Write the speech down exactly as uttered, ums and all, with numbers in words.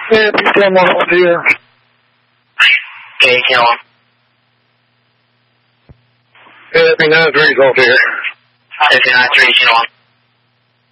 Yeah, B T M one over here. Okay, kill him. Yeah, B nine three is over here. fifty-nine three, kill him.